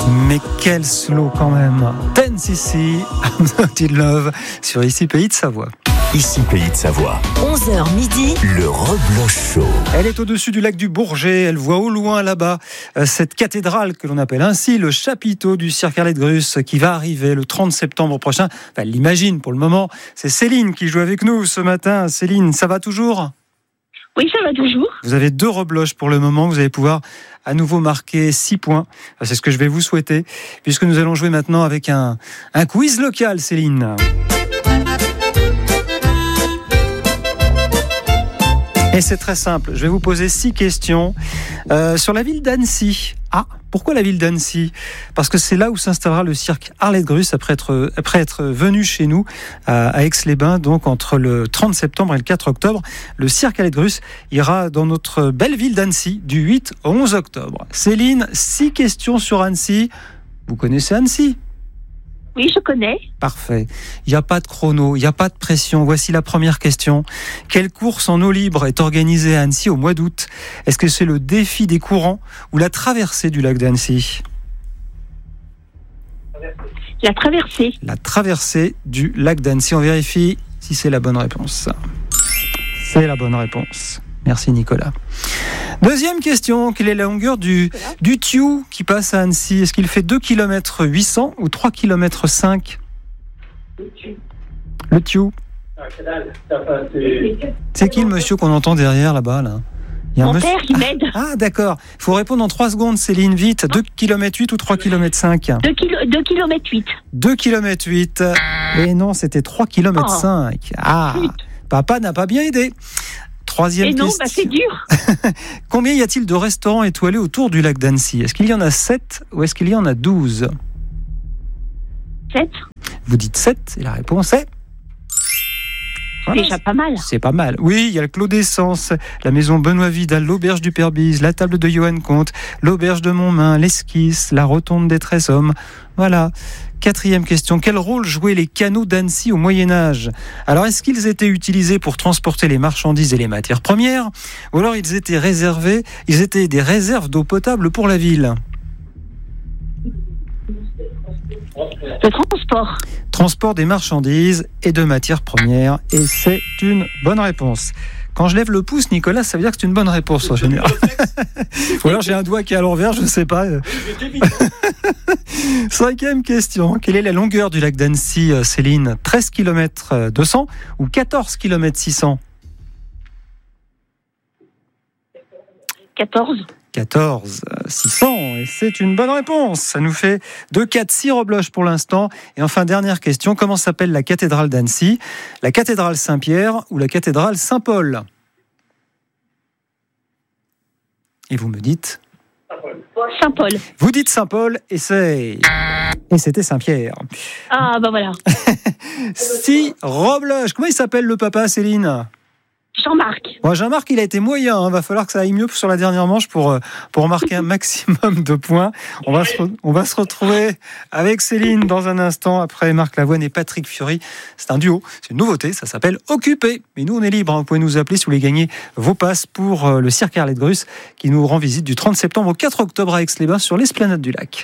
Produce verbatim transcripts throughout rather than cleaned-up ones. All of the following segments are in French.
Mais quel slow quand même. Dance ici, I'm Not in Love, sur Ici Pays de Savoie. Ici Pays de Savoie. onze heures midi. Le Rebloch Show. Elle est au-dessus du lac du Bourget. Elle voit au loin là-bas cette cathédrale que l'on appelle ainsi le chapiteau du Cirque Arlette Gruss qui va arriver le trente septembre prochain. Enfin, elle l'imagine pour le moment. C'est Céline qui joue avec nous ce matin. Céline, ça va toujours ? Oui, ça va toujours. Vous avez deux rebloches pour le moment. Vous allez pouvoir à nouveau marquer six points. C'est ce que je vais vous souhaiter, puisque nous allons jouer maintenant avec un, un quiz local, Céline. Et c'est très simple. Je vais vous poser six questions euh, sur la ville d'Annecy. Ah, pourquoi la ville d'Annecy ? Parce que c'est là où s'installera le cirque Arlette Gruss après être, après être venu chez nous à, à Aix-les-Bains, donc entre le trente septembre et le quatre octobre. Le cirque Arlette Gruss ira dans notre belle ville d'Annecy du huit au onze octobre. Céline, six questions sur Annecy. Vous connaissez Annecy ? Oui, je connais. Parfait. Il n'y a pas de chrono, il n'y a pas de pression. Voici la première question. Quelle course en eau libre est organisée à Annecy au mois d'août ? Est-ce que c'est le défi des courants ou la traversée du lac d'Annecy ? La traversée. La traversée du lac d'Annecy. On vérifie si c'est la bonne réponse. C'est la bonne réponse. Merci Nicolas. Deuxième question, quelle est la longueur du, du tuyau qui passe à Annecy ? Est-ce qu'il fait deux virgule huit cents kilomètres ou trois virgule cinq kilomètres ? Le tuyau. C'est qui le monsieur qu'on entend derrière là-bas là ? Il y a Mon un monsieur... père, il m'aide. Ah, ah d'accord, il faut répondre en trois secondes Céline, vite. deux virgule huit kilomètres ou trois virgule cinq kilomètres ? deux kilomètres huit. deux virgule huit. Et non, c'était trois virgule cinq kilomètres. Ah, papa n'a pas bien aidé. Troisième Et non, question. bah c'est dur. Combien y a-t-il de restaurants étoilés autour du lac d'Annecy ? Est-ce qu'il y en a sept ou est-ce qu'il y en a douze ? sept. Vous dites sept et la réponse est... Voilà, déjà pas mal. C'est pas mal. Oui, il y a le Clos d'Essence, la maison Benoît Vidal, l'auberge du Père Bise, la table de Johan Comte, l'auberge de Montmain, l'esquisse, la rotonde des Treize Hommes. Voilà. Quatrième question. Quel rôle jouaient les canaux d'Annecy au Moyen-Âge ? Alors, est-ce qu'ils étaient utilisés pour transporter les marchandises et les matières premières ? Ou alors ils étaient réservés, ils étaient des réserves d'eau potable pour la ville ? Le transport. Transport des marchandises et de matières premières. Et c'est une bonne réponse. Quand je lève le pouce, Nicolas, ça veut dire que c'est une bonne réponse en général. Ou alors j'ai un doigt qui est à l'envers, je ne sais pas. Cinquième question. Quelle est la longueur du lac d'Annecy, Céline ? treize kilomètres deux cents ou quatorze kilomètres six cents ? quatorze. quatorze six cents, et c'est une bonne réponse. Ça nous fait deux, quatre, six rebloches pour l'instant. Et enfin, dernière question, comment s'appelle la cathédrale d'Annecy ? La cathédrale Saint-Pierre ou la cathédrale Saint-Paul ? Et vous me dites ? Saint-Paul. Vous dites Saint-Paul, et c'est... Et c'était Saint-Pierre. Ah, bah voilà. Six rebloches. Comment il s'appelle le papa, Céline ? Jean-Marc. Bon, Jean-Marc, il a été moyen. Il hein. va falloir que ça aille mieux sur la dernière manche pour, pour marquer un maximum de points. On va, se, on va se retrouver avec Céline dans un instant après Marc Lavoine et Patrick Fiori. C'est un duo, c'est une nouveauté, ça s'appelle Occupé. Mais nous, on est libre. Hein. Vous pouvez nous appeler si vous voulez gagner vos passes pour le cirque Arlette Gruss qui nous rend visite du trente septembre au quatre octobre à Aix-les-Bains sur l'esplanade du lac.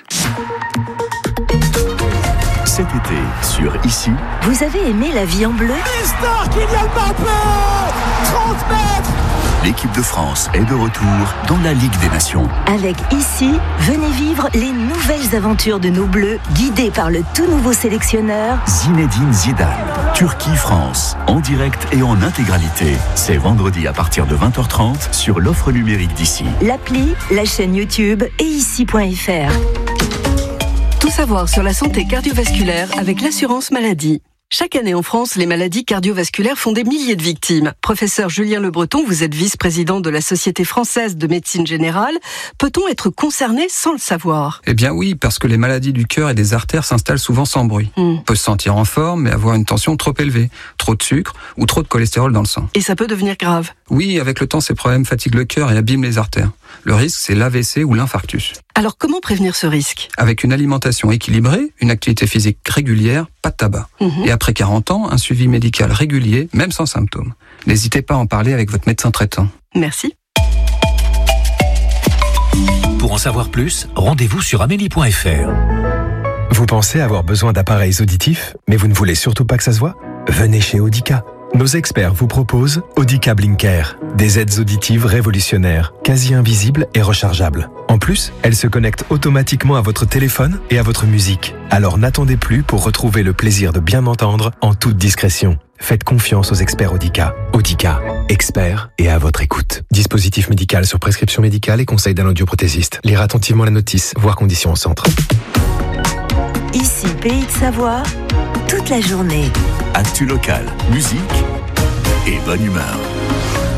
Cet été, sur Ici. Vous avez aimé La vie en bleu ? Mister Kylian Mbappé, trente mètres. L'équipe de France est de retour dans la Ligue des Nations. Avec Ici, venez vivre les nouvelles aventures de nos Bleus, guidés par le tout nouveau sélectionneur Zinedine Zidane. Turquie-France, en direct et en intégralité. C'est vendredi à partir de vingt heures trente sur l'offre numérique d'Ici. L'appli, la chaîne YouTube et ici point f r. Tout savoir sur la santé cardiovasculaire avec l'assurance maladie. Chaque année en France, les maladies cardiovasculaires font des milliers de victimes. Professeur Julien Le Breton, vous êtes vice-président de la Société française de médecine générale. Peut-on être concerné sans le savoir ? Eh bien oui, parce que les maladies du cœur et des artères s'installent souvent sans bruit. Mm. On peut se sentir en forme, mais avoir une tension trop élevée, trop de sucre ou trop de cholestérol dans le sang. Et ça peut devenir grave ? Oui, avec le temps, ces problèmes fatiguent le cœur et abîment les artères. Le risque, c'est l'A V C ou l'infarctus. Alors comment prévenir ce risque ? Avec une alimentation équilibrée, une activité physique régulière, pas de tabac. Mmh. Et après quarante ans, un suivi médical régulier, même sans symptômes. N'hésitez pas à en parler avec votre médecin traitant. Merci. Pour en savoir plus, rendez-vous sur amélie point f r. Vous pensez avoir besoin d'appareils auditifs, mais vous ne voulez surtout pas que ça se voit ? Venez chez Audica. Nos experts vous proposent Audica Blinker, des aides auditives révolutionnaires, quasi invisibles et rechargeables. En plus, elles se connectent automatiquement à votre téléphone et à votre musique. Alors n'attendez plus pour retrouver le plaisir de bien entendre en toute discrétion. Faites confiance aux experts Audica. Audica, experts et à votre écoute. Dispositif médical sur prescription médicale et conseil d'un audioprothésiste. Lire attentivement la notice, voir conditions au centre. Ici, Pays de Savoie, toute la journée. Actu locale, musique et bonne humeur.